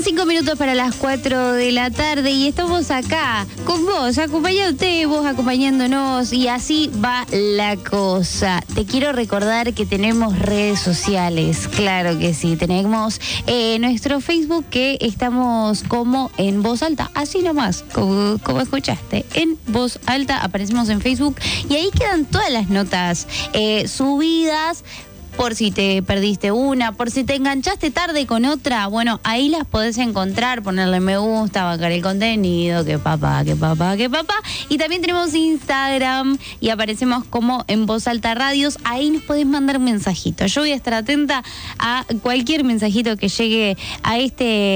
Faltan 5 minutos para las 4 de la tarde y estamos acá con vos, acompañándote, vos acompañándonos, y así va la cosa. Te quiero recordar que tenemos redes sociales, claro que sí. Tenemos nuestro Facebook, que estamos como En Voz Alta, así nomás, como escuchaste, En Voz Alta, aparecemos en Facebook y ahí quedan todas las notas subidas. Por si te perdiste una, por si te enganchaste tarde con otra, bueno, ahí las podés encontrar, ponerle me gusta, bancar el contenido, que papá. Y también tenemos Instagram y aparecemos como En Voz Alta Radios. Ahí nos podés mandar mensajitos. Yo voy a estar atenta a cualquier mensajito que llegue a este